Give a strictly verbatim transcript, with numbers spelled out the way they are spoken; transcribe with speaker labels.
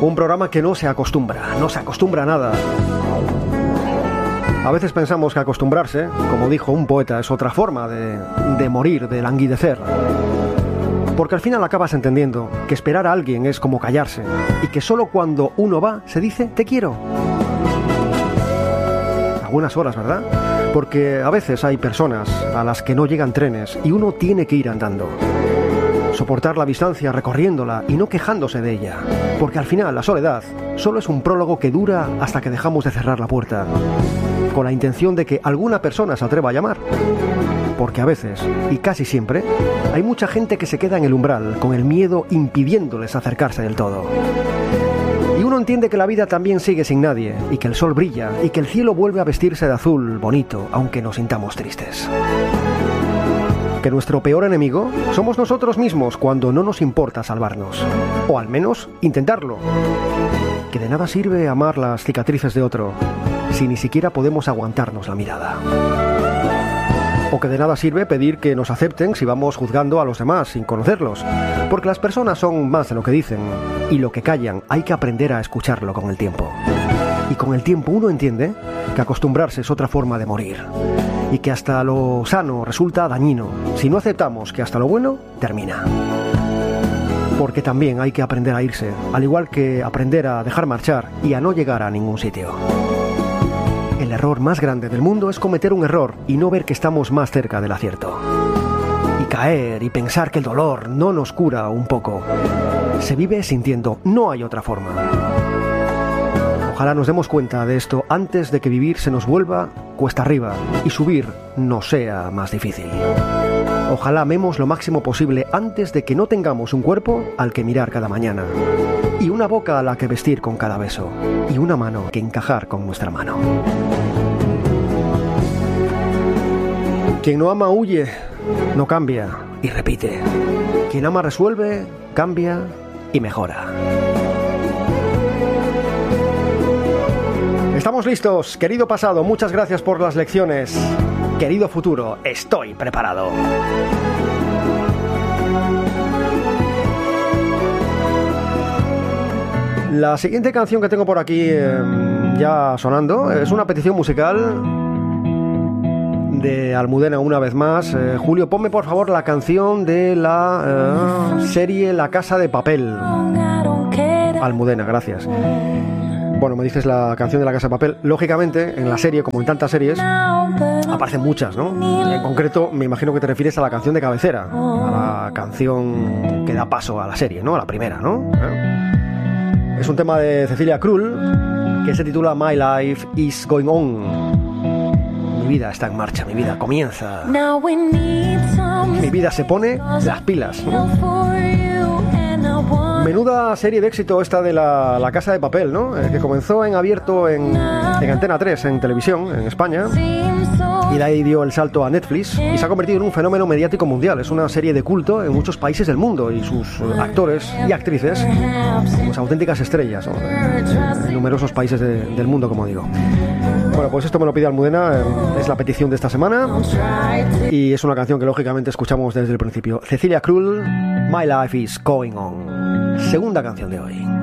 Speaker 1: Un programa que no se acostumbra, no se acostumbra a nada. A veces pensamos que acostumbrarse, como dijo un poeta, es otra forma de, de morir, de languidecer. Porque al final acabas entendiendo que esperar a alguien es como callarse y que solo cuando uno va se dice te quiero. A buenas horas, ¿verdad? Porque a veces hay personas a las que no llegan trenes y uno tiene que ir andando. Soportar la distancia recorriéndola y no quejándose de ella. Porque al final la soledad solo es un prólogo que dura hasta que dejamos de cerrar la puerta, con la intención de que alguna persona se atreva a llamar. Porque a veces, y casi siempre, hay mucha gente que se queda en el umbral con el miedo impidiéndoles acercarse del todo. Y uno entiende que la vida también sigue sin nadie, y que el sol brilla, y que el cielo vuelve a vestirse de azul bonito, aunque nos sintamos tristes. Que nuestro peor enemigo somos nosotros mismos cuando no nos importa salvarnos, o al menos intentarlo. Que de nada sirve amar las cicatrices de otro si ni siquiera podemos aguantarnos la mirada. O que de nada sirve pedir que nos acepten si vamos juzgando a los demás sin conocerlos, porque las personas son más de lo que dicen, y lo que callan hay que aprender a escucharlo con el tiempo. Y con el tiempo uno entiende que acostumbrarse es otra forma de morir, y que hasta lo sano resulta dañino si no aceptamos que hasta lo bueno termina. Porque también hay que aprender a irse, al igual que aprender a dejar marchar y a no llegar a ningún sitio. El error más grande del mundo es cometer un error y no ver que estamos más cerca del acierto. Y caer y pensar que el dolor no nos cura un poco. Se vive sintiendo, no hay otra forma. Ojalá nos demos cuenta de esto antes de que vivir se nos vuelva cuesta arriba y subir no sea más difícil. Ojalá amemos lo máximo posible antes de que no tengamos un cuerpo al que mirar cada mañana, y una boca a la que vestir con cada beso, y una mano que encajar con nuestra mano. Quien no ama huye, no cambia y repite. Quien ama resuelve, cambia y mejora. Estamos listos, querido pasado, muchas gracias por las lecciones. Querido futuro, estoy preparado. La siguiente canción que tengo por aquí eh, ya sonando es una petición musical de Almudena una vez más. eh, Julio, ponme por favor la canción de la eh, serie La Casa de Papel. Almudena, gracias. Bueno, me dices la canción de La Casa de Papel. Lógicamente, en la serie, como en tantas series, aparecen muchas, ¿no? Y en concreto, me imagino que te refieres a la canción de cabecera, a la canción que da paso a la serie, ¿no? A la primera, ¿no? ¿Eh? Es un tema de Cecilia Krull que se titula My Life is Going On. Mi vida está en marcha, mi vida comienza. Mi vida se pone las pilas, ¿no? Menuda serie de éxito esta de la, la Casa de Papel, ¿no? Eh, que comenzó en abierto en, en Antena tres, en televisión, en España, y de ahí dio el salto a Netflix y se ha convertido en un fenómeno mediático mundial. Es una serie de culto en muchos países del mundo y sus actores y actrices, pues auténticas estrellas, ¿no? En numerosos países de, del mundo, como digo. Bueno, pues esto me lo pide Almudena, eh, es la petición de esta semana y es una canción que lógicamente escuchamos desde el principio. Cecilia Krull, My Life is Going On. Segunda canción de hoy.